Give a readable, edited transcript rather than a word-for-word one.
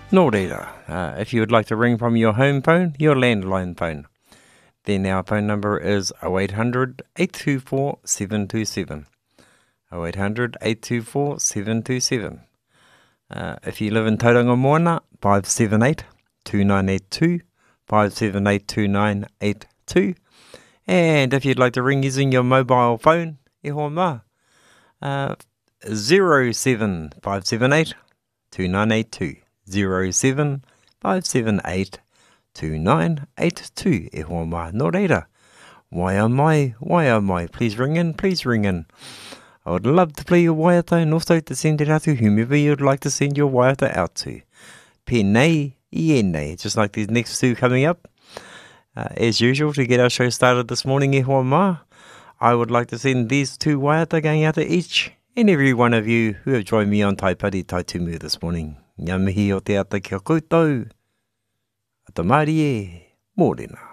Nō reira, if you would like to ring from your home phone, your landline phone, then our phone number is 0800 824 727. 0800 824 727. If you live in Tauranga Moana, 578 2982, 578 2982. And if you'd like to ring using your mobile phone, e hoa mā, 07578 2982. 07578 2982. E hoa mā, nō reira. Why am I? Please ring in, I would love to play your waiata and also to send it out to whomever you'd like to send your waiata out to. Pēnei, ienei, just like these next two coming up. As usual, to get our show started this morning, e hoa mā, I would like to send these two waiata going out to each and every one of you who have joined me on Taipari Tai Tumu this morning. Ngā mihi o te ata kia koutou. Ata marie, mōrena.